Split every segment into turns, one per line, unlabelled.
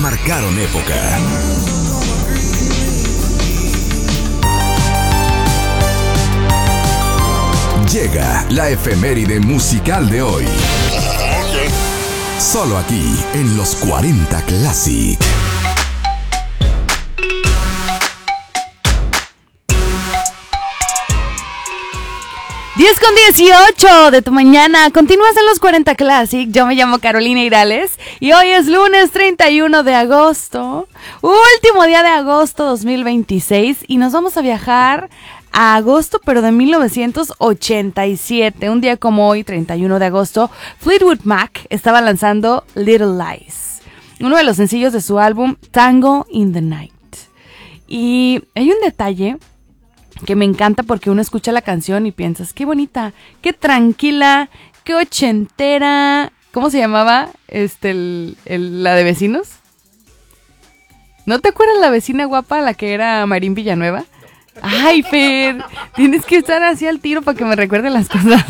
Marcaron época. Llega la efeméride musical de hoy. Solo aquí, en los 40 Classic.
10:18 de tu mañana. Continúas en los 40 Classic. Yo me llamo Carolina Irales y hoy es lunes 31 de agosto. Último día de agosto 2026 y nos vamos a viajar a agosto, pero de 1987. Un día como hoy, 31 de agosto, Fleetwood Mac estaba lanzando Little Lies, uno de los sencillos de su álbum Tango in the Night. Y hay un detalle que me encanta porque uno escucha la canción y piensas, qué bonita, qué tranquila, qué ochentera. ¿Cómo se llamaba la de Vecinos? ¿No te acuerdas la vecina guapa, la que era Marín Villanueva? Ay, Fer, tienes que estar así al tiro para que me recuerden las cosas.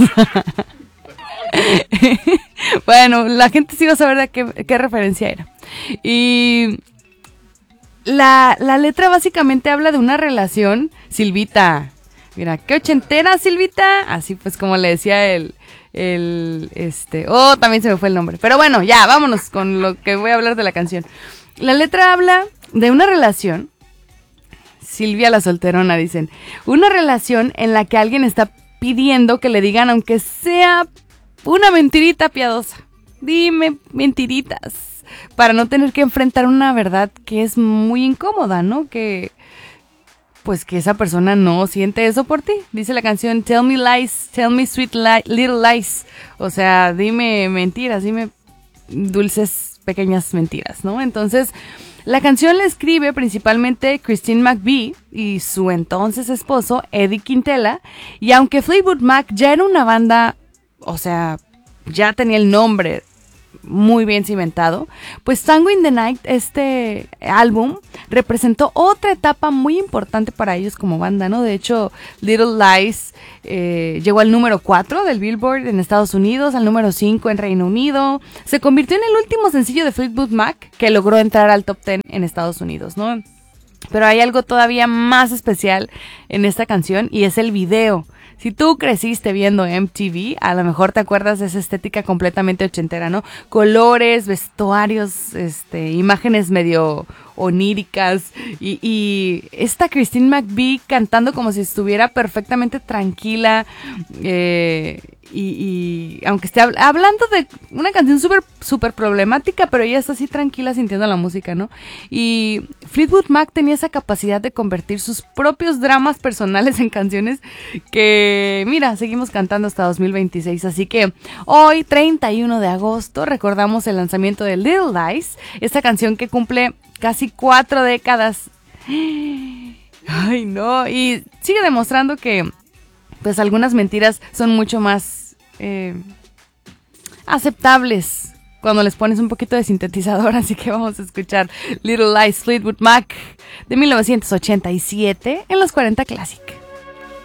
Bueno, la gente sí va a saber de qué referencia era. Y la letra básicamente habla de una relación. Silvita, mira, qué ochentera, Silvita. Así pues como le decía también se me fue el nombre. Pero bueno, ya, vámonos con lo que voy a hablar de la canción. La letra habla de una relación. Silvia la solterona, dicen. Una relación en la que alguien está pidiendo que le digan, aunque sea una mentirita piadosa. Dime mentiritas, para no tener que enfrentar una verdad que es muy incómoda, ¿no? Que esa persona no siente eso por ti. Dice la canción, tell me lies, tell me sweet little lies. O sea, dime mentiras, dime dulces pequeñas mentiras, ¿no? Entonces, la canción la escribe principalmente Christine McVie y su entonces esposo Eddie Quintela. Y aunque Fleetwood Mac ya era una banda, o sea, ya tenía el nombre muy bien cimentado, pues Tango in the Night, este álbum, representó otra etapa muy importante para ellos como banda, ¿no? De hecho, Little Lies llegó al número 4 del Billboard en Estados Unidos, al número 5 en Reino Unido. Se convirtió en el último sencillo de Fleetwood Mac que logró entrar al top 10 en Estados Unidos, ¿no? Pero hay algo todavía más especial en esta canción y es el video. Si tú creciste viendo MTV, a lo mejor te acuerdas de esa estética completamente ochentera, ¿no? Colores, vestuarios, imágenes medio oníricas y esta Christine McVie cantando como si estuviera perfectamente tranquila y aunque esté hablando de una canción súper problemática, pero ella está así tranquila sintiendo la música, ¿no? Y Fleetwood Mac tenía esa capacidad de convertir sus propios dramas personales en canciones que, mira, seguimos cantando hasta 2026. Así que hoy, 31 de agosto, recordamos el lanzamiento de Little Lies, esta canción que cumple casi 4 décadas. Ay, no, y sigue demostrando que pues algunas mentiras son mucho más aceptables cuando les pones un poquito de sintetizador, así que vamos a escuchar Little Lies, Fleetwood Mac de 1987 en los 40 Classic.